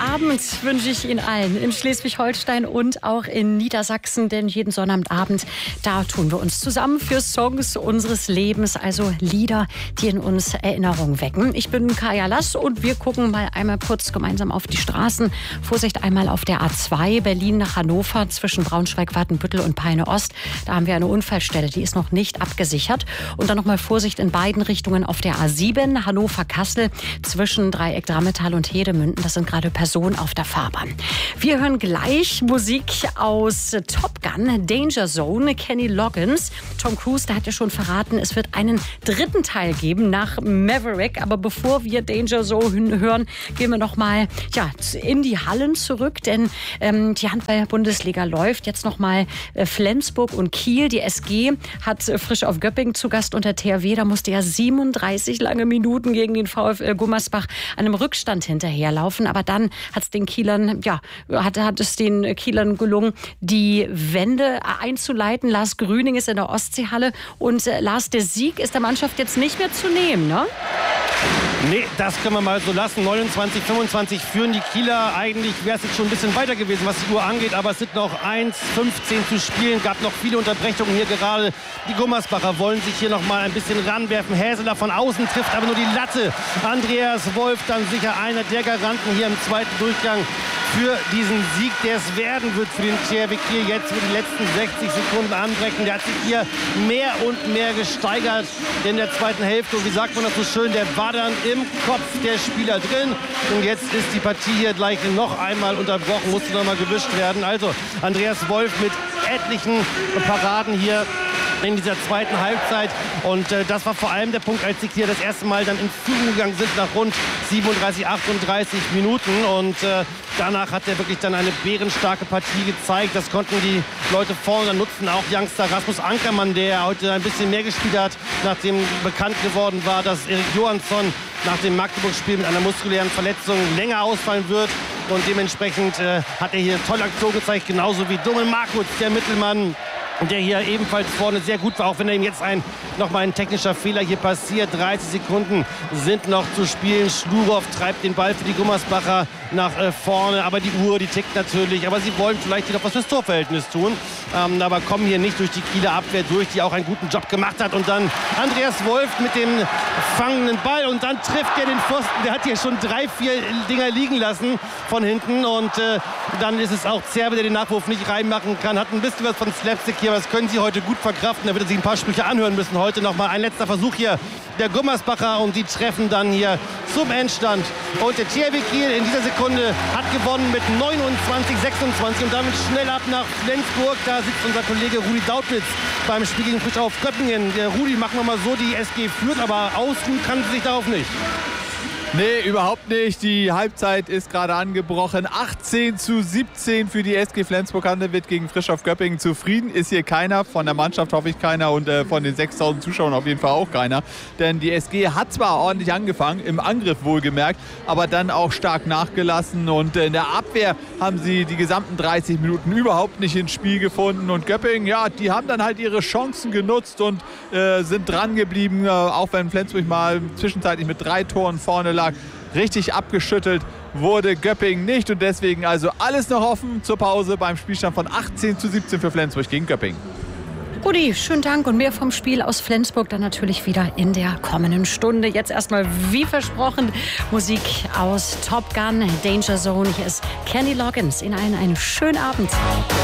Abend wünsche ich Ihnen allen in Schleswig-Holstein und auch in Niedersachsen, denn jeden Sonnabendabend, da tun wir uns zusammen für Songs unseres Lebens, also Lieder, die in uns Erinnerungen wecken. Ich bin Kaya Lass und wir gucken mal einmal kurz gemeinsam auf die Straßen. Vorsicht einmal auf der A2 Berlin nach Hannover zwischen Braunschweig, Watenbüttel und Peine Ost. Da haben wir eine Unfallstelle, die ist noch nicht abgesichert. Und dann nochmal Vorsicht in beiden Richtungen auf der A7 Hannover-Kassel zwischen Dreieck Drammetal und Hedemünden. Das sind gerade Personen auf der Fahrbahn. Wir hören gleich Musik aus Top Gun, Danger Zone, Kenny Loggins. Tom Cruise, der hat ja schon verraten, es wird einen dritten Teil geben nach Maverick. Aber bevor wir Danger Zone hören, gehen wir noch mal in die Hallen zurück, denn die Handball-Bundesliga läuft. Jetzt noch mal Flensburg und Kiel. Die SG hat frisch auf Göppingen zu Gast und der THW, da musste ja 37 lange Minuten gegen den VfL Gummersbach einem Rückstand hinterherlaufen. Aber dann hat es den Kielern gelungen, die Wende einzuleiten. Lars Grüning ist in der Ostseehalle und Lars, der Sieg ist der Mannschaft jetzt nicht mehr zu nehmen, ne? Nee, das können wir mal so lassen. 29-25 führen die Kieler. Eigentlich wäre es jetzt schon ein bisschen weiter gewesen, was die Uhr angeht. Aber es sind noch 1:15 zu spielen. Gab noch viele Unterbrechungen hier gerade. Die Gummersbacher wollen sich hier noch mal ein bisschen ranwerfen. Häseler von außen trifft aber nur die Latte. Andreas Wolf dann sicher einer der Garanten hier im zweiten Durchgang für diesen Sieg, der es werden wird für den THW Kiel. Jetzt, wo die letzten 60 Sekunden anbrechen. Der hat sich hier mehr und mehr gesteigert in der zweiten Hälfte. Und wie sagt man das so schön, der war dann im Kopf der Spieler drin. Und jetzt ist die Partie hier gleich noch einmal unterbrochen, musste noch mal gewischt werden. Also Andreas Wolf mit etlichen Paraden hier in dieser zweiten Halbzeit. Und das war vor allem der Punkt, als die hier das erste Mal dann in Führung gegangen sind nach rund 37, 38 Minuten. Und danach hat er wirklich dann eine bärenstarke Partie gezeigt. Das konnten die Leute vorne dann nutzen. Auch Youngster Rasmus Ankermann, der heute ein bisschen mehr gespielt hat, nachdem bekannt geworden war, dass Erik Johansson nach dem Magdeburg-Spiel mit einer muskulären Verletzung länger ausfallen wird. Und dementsprechend hat er hier tolle Aktion gezeigt, genauso wie Dummel Markus, der Mittelmann, der hier ebenfalls vorne sehr gut war, auch wenn ihm jetzt nochmal ein technischer Fehler hier passiert. 30 Sekunden sind noch zu spielen. Schlurow treibt den Ball für die Gummersbacher nach vorne, aber die Uhr, die tickt natürlich. Aber sie wollen vielleicht hier noch was fürs Torverhältnis tun, aber kommen hier nicht durch die Kieler Abwehr durch, die auch einen guten Job gemacht hat. Und dann Andreas Wolf mit dem fangenden Ball und dann trifft er den Pfosten. Der hat hier schon 3, 4 Dinger liegen lassen von hinten und dann ist es auch Zerbe, der den Nachwurf nicht reinmachen kann. Hat ein bisschen was von Slapstick hier, aber das können sie heute gut verkraften. Da wird er sich ein paar Sprüche anhören müssen heute. Noch mal ein letzter Versuch hier der Gummersbacher und die treffen dann hier zum Endstand. Und der THW Kiel in dieser Sekunde hat gewonnen mit 29-26 und damit schnell ab nach Flensburg. Da sitzt unser Kollege Rudi Dautwitz beim Spiel gegen Frisch auf Göppingen. Der Rudi, machen wir mal so, die SG führt, aber ausruhen kann sie sich darauf nicht. Nee, überhaupt nicht. Die Halbzeit ist gerade angebrochen. 18:17 für die SG Flensburg-Handewitt gegen Frisch auf Göppingen. Zufrieden ist hier keiner. Von der Mannschaft hoffe ich keiner und von den 6.000 Zuschauern auf jeden Fall auch keiner. Denn die SG hat zwar ordentlich angefangen, im Angriff wohlgemerkt, aber dann auch stark nachgelassen. Und in der Abwehr haben sie die gesamten 30 Minuten überhaupt nicht ins Spiel gefunden. Und Göppingen, ja, die haben dann halt ihre Chancen genutzt und sind dran geblieben. Auch wenn Flensburg mal zwischenzeitlich mit 3 Toren vorne lag. Richtig abgeschüttelt wurde Göppingen nicht und deswegen also alles noch offen zur Pause beim Spielstand von 18:17 für Flensburg gegen Göppingen. Rudi, schönen Dank und mehr vom Spiel aus Flensburg dann natürlich wieder in der kommenden Stunde. Jetzt erstmal, wie versprochen, Musik aus Top Gun, Danger Zone. Hier ist Kenny Loggins. Ihnen allen einen schönen Abend.